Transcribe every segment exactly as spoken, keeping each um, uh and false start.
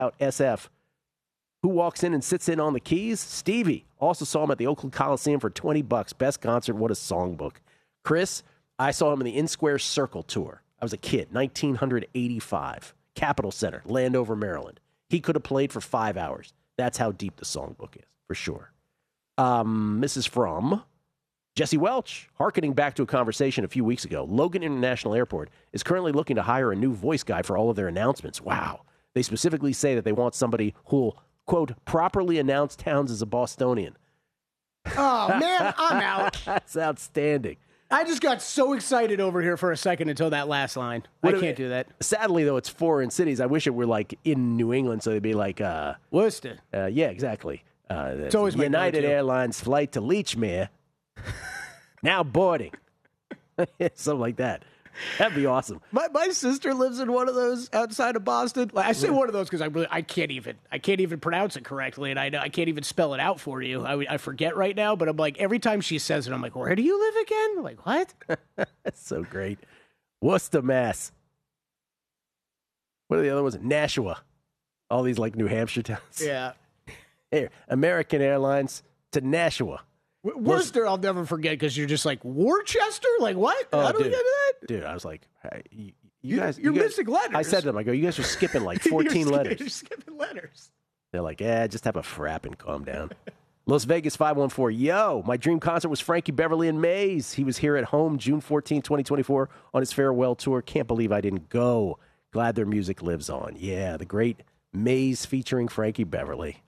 out S F. Who walks in and sits in on the keys? Stevie. Also saw him at the Oakland Coliseum for twenty bucks. Best concert. What a songbook. Chris, I saw him in the In Square Circle tour. I was a kid, nineteen eighty-five. Capitol Center, Landover, Maryland. He could have played for five hours. That's how deep the songbook is, for sure. Um, Missus From, Jesse Welch, hearkening back to a conversation a few weeks ago. Logan International Airport is currently looking to hire a new voice guy for all of their announcements. Wow. They specifically say that they want somebody who'll, quote, properly announce towns as a Bostonian. Oh, man, I'm out. That's outstanding. I just got so excited over here for a second until that last line. What I do- can't do that. Sadly, though, it's foreign cities. I wish it were like in New England, so they'd be like, uh, Worcester. uh, yeah, exactly. Uh, It's always my United go-to. Airlines flight to Leechmere. Now boarding. Something like that. That'd be awesome. My my sister lives in one of those outside of Boston. Like, I say one of those because I really I can't even I can't even pronounce it correctly, and I know I can't even spell it out for you. I, I forget right now, but I'm like every time she says it, I'm like, where do you live again? I'm like, what? That's so great. Worcester, Mass. What are the other ones? Nashua. All these like New Hampshire towns. Yeah, Here, American Airlines to Nashua. W- Worcester, I'll never forget because you're just like Worcester. Like what? Oh, How do we dude. get to that? Dude, I was like, hey, you, you You- guys, you're you guys- missing letters. I said to them, I go, you guys are skipping like You're fourteen skipping- letters. You're skipping letters. They're like, yeah, just have a frap and calm down. Las Vegas five one four. Yo, my dream concert was Frankie Beverly and Maze. He was here at home June fourteenth, twenty twenty-four on his farewell tour. Can't believe I didn't go. Glad their music lives on. Yeah, the great Maze featuring Frankie Beverly.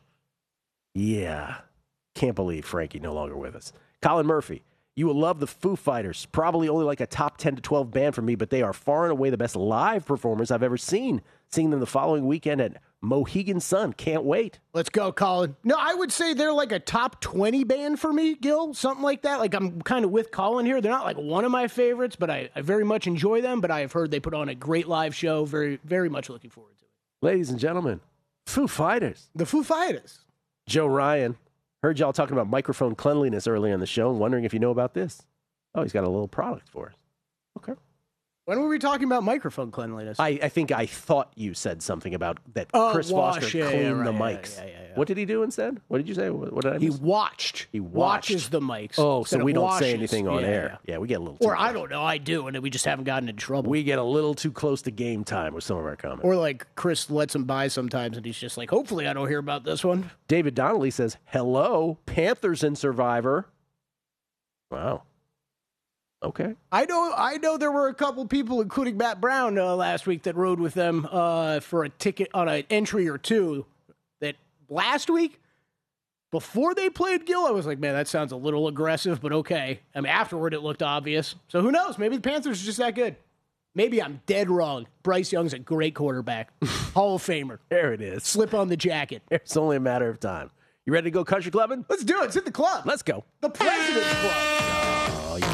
Yeah. Can't believe Frankie no longer with us. Colin Murphy. You will love the Foo Fighters. Probably only like a top ten to twelve band for me, but they are far and away the best live performers I've ever seen. Seeing them the following weekend at Mohegan Sun. Can't wait. Let's go, Colin. No, I would say they're like a top twenty band for me, Gil. Something like that. Like I'm kind of with Colin here. They're not like one of my favorites, but I, I very much enjoy them. But I have heard they put on a great live show. Very, very much looking forward to it. Ladies and gentlemen, Foo Fighters. The Foo Fighters. Joe Ryan. Heard y'all talking about microphone cleanliness earlier in the show and wondering if you know about this. Oh, he's got a little product for us. Okay. When were we talking about microphone cleanliness? I, I think I thought you said something about that Oh, Chris wash, Foster yeah, cleaned yeah, the right, mics. yeah, yeah, yeah, yeah. What did he do instead? What did you say? What, what did I he miss? watched. He watched. watches the mics. Oh, instead so of we don't washes. say anything on Yeah, air. yeah. Yeah, we get a little too Or I close. don't know. I do, and we just haven't gotten in trouble. We get a little too close to game time with some of our comments. Or like Chris lets him by sometimes, and he's just like, hopefully I don't hear about this one. David Donnelly says, hello, Panthers and Survivor. Wow. Okay. I know I know there were a couple people, including Matt Brown, uh, last week that rode with them uh, for a ticket on an entry or two. That last week, before they played Gil, I was like, man, that sounds a little aggressive, but okay. I mean, afterward, it looked obvious. So who knows? Maybe the Panthers are just that good. Maybe I'm dead wrong. Bryce Young's a great quarterback. Hall of Famer. There it is. Slip on the jacket. It's only a matter of time. You ready to go country clubbing? Let's do it. It's at the club. Let's go. The President's Club. Oh, yeah.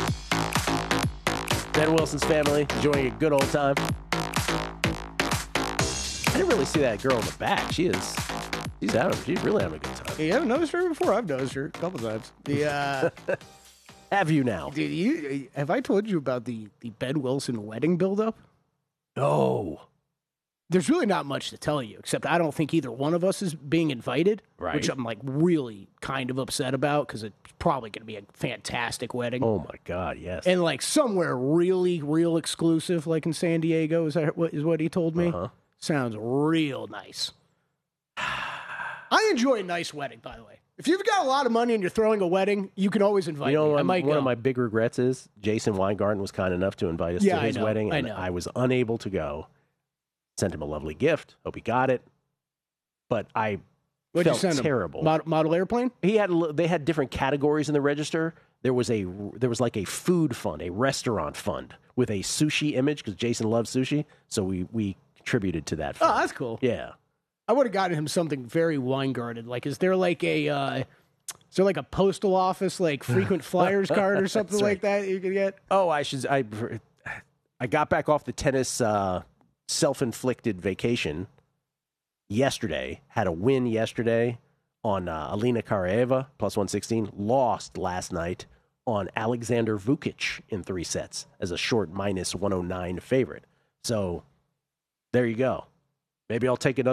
Ben Wilson's family enjoying a good old time. I didn't really see that girl in the back. She is, she's having, she's really having a good time. You haven't noticed her before? I've noticed her a couple times. The uh, Have you now? did you have I told you about the the Ben Wilson wedding buildup? No. There's really not much to tell you, except I don't think either one of us is being invited, Right. which I'm like really kind of upset about because it's probably going to be a fantastic wedding. Oh my God, yes. And like somewhere really, real exclusive, like in San Diego, is that what is what he told me? Uh-huh. Sounds real nice. I enjoy a nice wedding, by the way. If you've got a lot of money and you're throwing a wedding, you can always invite You know, me. I one, might one go. of my big regrets is Jason Weingarten was kind enough to invite us Yeah, to I his know, wedding, I and know. I was unable to go. Sent him a lovely gift. Hope he got it. But I What'd you felt send him? terrible. Mod- model airplane? He had a li- they had different categories in the register. There was a there was like a food fund, a restaurant fund with a sushi image because Jason loves sushi. So we we contributed to that. Fund. Oh, that's cool. Yeah. I would have gotten him something very Weingarten. Like, is there like a, uh, is there like a postal office, like frequent flyers card or something That's like that you could get? Oh, I should. I I got back off the tennis uh, self-inflicted vacation yesterday. Had a win yesterday on uh, Alina Karaeva plus one sixteen. Lost last night on Alexander Vukic in three sets as a short minus one oh nine favorite. So there you go. Maybe I'll take another.